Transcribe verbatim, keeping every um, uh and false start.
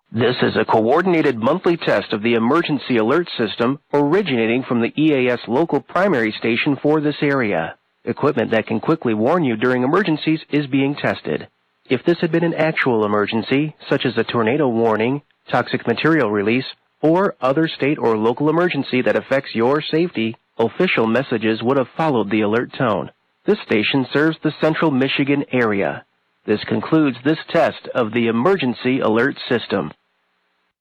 This is a coordinated monthly test of the emergency alert system originating from the E A S local primary station for this area. Equipment that can quickly warn you during emergencies is being tested. If this had been an actual emergency, such as a tornado warning, toxic material release, or other state or local emergency that affects your safety, official messages would have followed the alert tone. This station serves the central Michigan area. This concludes this test of the emergency alert system.